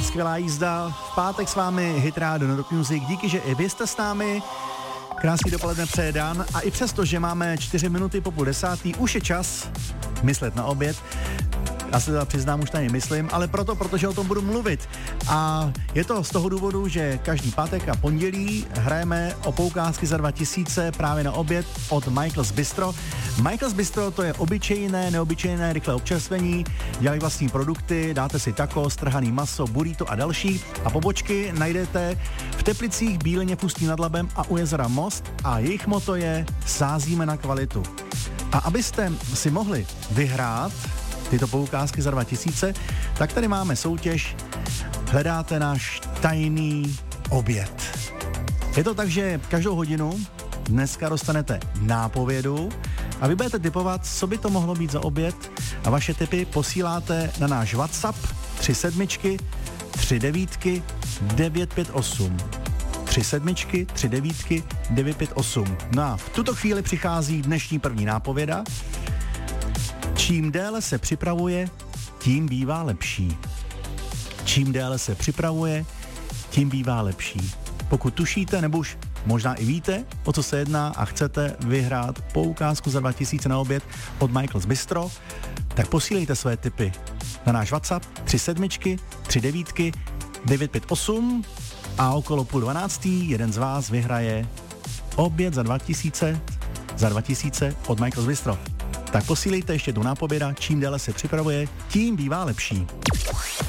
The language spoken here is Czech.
skvělá jízda. V pátek s vámi Hit Radio na Rock Music. Díky, že i vy jste s námi. Krásný dopoledne přeje Dan. A i přesto, že máme 4 minuty po 10:30, už je čas myslet na oběd. Já se teda přiznám, už na něj myslím, ale protože o tom budu mluvit. A je to z toho důvodu, že každý pátek a pondělí hrajeme o poukázky za 2000 právě na oběd od Michael's Bistro. Michael's Bistro to je obyčejné, neobyčejné, rychlé občerstvení, dělají vlastní produkty, dáte si tacos, trhaný maso, burrito a další. A pobočky najdete v Teplicích, Bílině, v Ústí nad Labem a u jezera Most a jejich motto je sázíme na kvalitu. A abyste si mohli vyhrát tyto poukázky za 2000, tak tady máme soutěž Hledáte náš tajný oběd. Je to tak, že každou hodinu dneska dostanete nápovědu a vy budete tipovat, co by to mohlo být za oběd a vaše tipy posíláte na náš WhatsApp 37 39 958. 37 39 958. No a v tuto chvíli přichází dnešní první nápověda. Čím déle se připravuje, tím bývá lepší. Čím déle se připravuje, tím bývá lepší. Pokud tušíte, nebo už možná i víte, o co se jedná a chcete vyhrát poukázku za 2000 na oběd od Michael's Bistro, tak posílejte své tipy na náš WhatsApp 37 39 958 a okolo 11:30 jeden z vás vyhraje oběd za 2000 od Michael's Bistro. Tak posílejte ještě tu nápověda, čím déle se připravuje, tím bývá lepší.